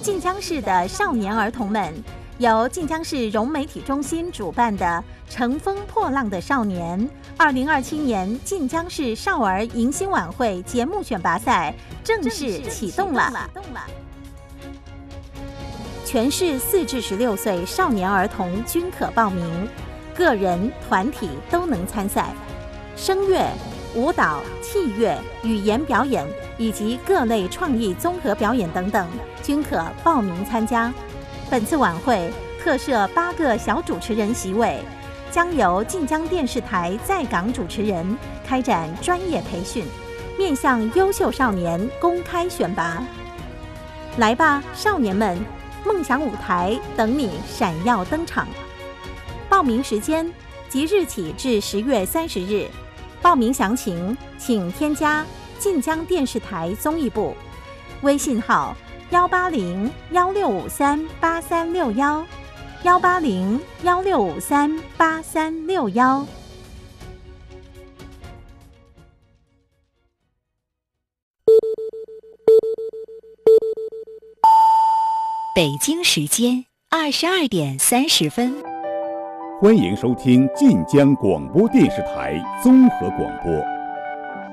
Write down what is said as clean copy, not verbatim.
晋江市的少年儿童们，由晋江市融媒体中心主办的《乘风破浪的少年》2027年晋江市少儿迎新晚会节目选拔赛正式启动了。全市4至16岁少年儿童均可报名，个人、团体都能参赛。声乐、舞蹈、器乐、语言表演以及各类创意综合表演等等，均可报名参加。本次晚会特设8个小主持人席位，将由晋江电视台在港主持人开展专业培训，面向优秀少年公开选拔。来吧，少年们！梦想舞台等你闪耀登场。报名时间即日起至10月30日。报名详情请添加晋江电视台综艺部微信号180-1653-8361，180-1653-8361。 北京时间22点30分， 欢迎收听晋江广播电视台综合广播。